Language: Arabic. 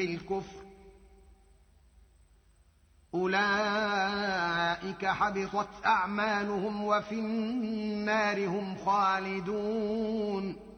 الكفر أولئك حبطت أعمالهم وفي النار هم خالدون